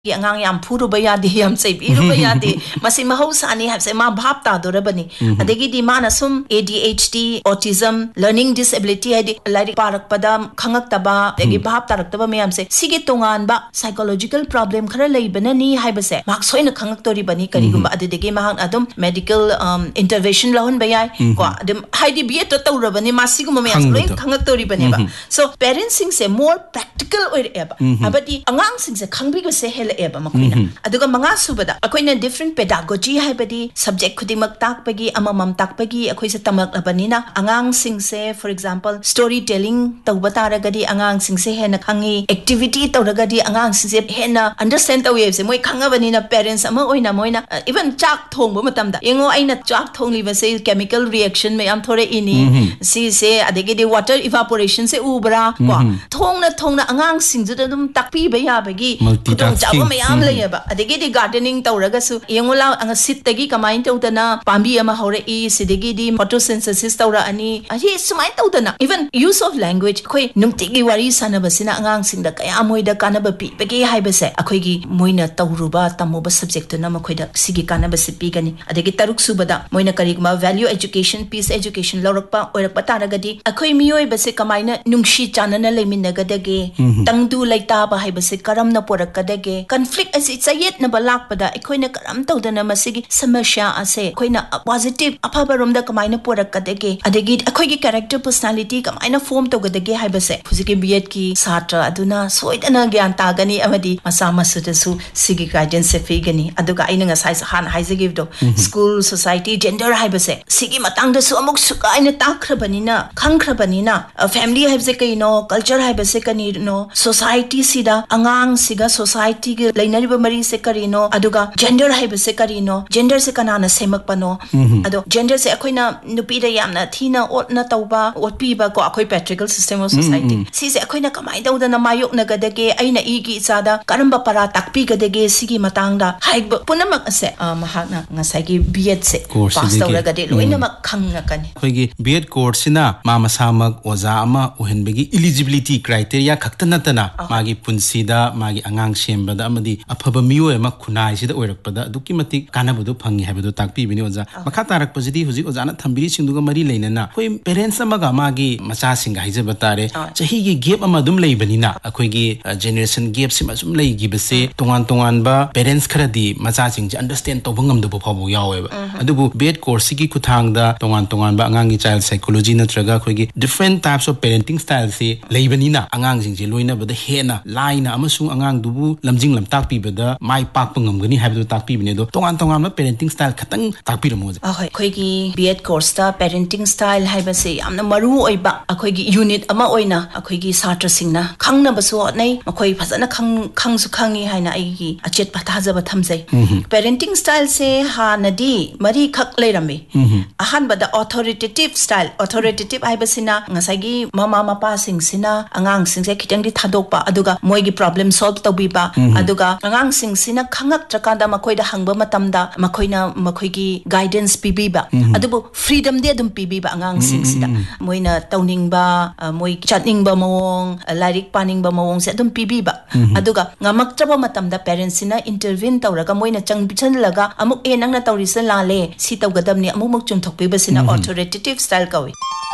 angang yam phuruba yade yam sei biruba yade masi mahosani habse ma bhap ta dorabani adegi di mana sum ADHD autism learning disability hadi like parak pada khangak taba adegi bhap tarak taba mayam se sige tongan ba psychological problem khara leibana ni haibase mak soina khangak tori bani karigumba adegi mahang adum medical intervention lahon bayai ko adum haidi bi to tawrabani masigum mayam loi khangak tori bani ba so parenting se more practical oi eba abadi angang sing se khangbi go se eba makuina aduga manga subada akoina different pedagogy haibadi subject khudimak takpagi amamam takpagi akoi se tamak labanina angang sing se for example storytelling tawba taragadi angang sing se hena khangi activity tawragadi angang sing se hena understand tawe se moi khangabani na parents ama oina moina even chak thongba matamda yengo aina chak thongli ba se chemical reaction me am thore ini si se adegi de water evaporation se ubra ko thongna angang sing ju dum takpi ba ya bagi mayam layaba adegi di gardening tawragasu yengola anga sittagi kamain tawdana pambi ama hore e sidegi di photosynthesis tawra ani ahi sumai tawdana even use of language khoi nungtigi wari sanabasina angang singda kaya moida kanaba pi begi haibase akhoi moina tawruba tamoba subject na makhoida sigi kanaba sipi gani adegi taruk subada moina karigma value education peace education lorakpa oirakpa taragadi akhoi miyoi base kamaina nungshi chanana leiminagadege tangdu laita ba haibase karamna porakadege conflict as it's a yet na balak pada ekoina karam tawdana masigi samasya ase ekoina positive aphabarom da kamaina porakadege adegi ekoigi character personality kamaina form tawgadege haibase phuziki B.Ed ki satra aduna soidana gyan tagani amadi masa masudasu sigi guidance fe gani aduga aina nga sai han haizegi do school society gender haibase sigi matang da su amuk suka aina takhrabanina khangkhrabanina family haibase kaino culture haibase kani no society sida angang siga society lainariba mari se karino aduga gender haiba se karino gender se kanana semak pano ado gender se akoina nupi da yamna thina otna tauba otpi ba ko akoi patriarchal system of society si se akoina kamai dauda na mayok na gadage aina igi isada karamba para takpi gadage sigi matangda haigba punamak ase mahakna ngasagi B.Ed se pass tawra gade loina mak khangna kani khoigi B.Ed course sina mama samak oza ama uhenbegi eligibility criteria khaktanatana magi punsida magi angang sembada amadi afaba miyo ema khunai sida oirakpada duki matik kanabudu phangi habadu takpi bini oza makha tarak positi huji oza na thambiri sinduga mari leinana khoi parents amaga magi macha singa haije batare chahi gi gap ama dum leibani na akhoi gi generation gap sima sum leigi base tongan ba parents kharadi macha sing ji understand to bangam du phabu yawe adubu B.Ed course gi kuthang da tongan ba angang gi child psychology natraga khoi gi different types of parenting style se leibani na angang sing ji loina bada hena laina amasung angang dubu lamjing lam takpi bada mai pak pangamgani habdu takpi bine do tongan ma parenting style khatang takpi ramo ahoi khoi gi B.Ed course ta parenting style haiba se amna maru oiba akhoi gi unit ama oina akhoi gi satra singna khangna basu nei akhoi phasana khangsu khangi haina ai gi achet pathaja ba thamjai parenting style se ha nadi mari khak leirame ahan bada authoritative style authoritative haiba sina ngasai gi mama sing sina angang sing se khitang di thadokpa aduga moi gi problem solve tawbiba aduga angang sing sina khangak trakanda makoida hangba matamda makoigi guidance pibiba adubu freedom de adum pibiba angang sing sida moina tawningba moi chatningba mawong lairik paningba mawong se adum pibiba aduga ngamak traba matamda parents sina intervene tawraga moina changbichhan laga amuk e nangna tawrisa lale si tawgadamni amuk chumthokpiba sina authoritative style kawi